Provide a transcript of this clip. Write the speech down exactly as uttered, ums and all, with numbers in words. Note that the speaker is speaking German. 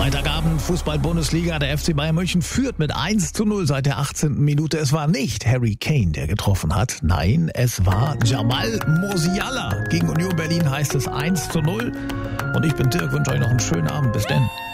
Freitagabend, Fußball-Bundesliga, der F C Bayern München führt mit eins zu null seit der achtzehnten Minute. Es war nicht Harry Kane, der getroffen hat. Nein, es war Jamal Musiala. Gegen Union Berlin heißt es eins zu null. Und ich bin Dirk, wünsche euch noch einen schönen Abend. Bis denn.